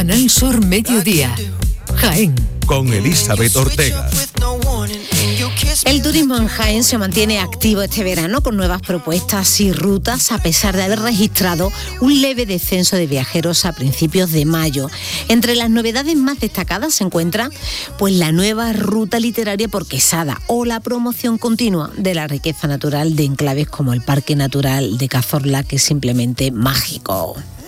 Canal Sur Mediodía, Jaén. Con Elizabeth Ortega. El turismo en Jaén se mantiene activo este verano con nuevas propuestas y rutas, a pesar de haber registrado un leve descenso de viajeros a principios de mayo. Entre las novedades más destacadas se encuentra pues la nueva ruta literaria por Quesada o la promoción continua de la riqueza natural de enclaves como el Parque Natural de Cazorla, que es simplemente mágico.